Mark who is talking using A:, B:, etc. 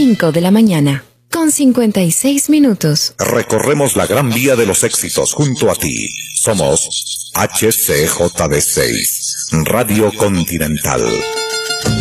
A: 5 de la mañana, con 56 minutos.
B: Recorremos la gran vía de los éxitos junto a ti. Somos HCJB6, Radio Continental.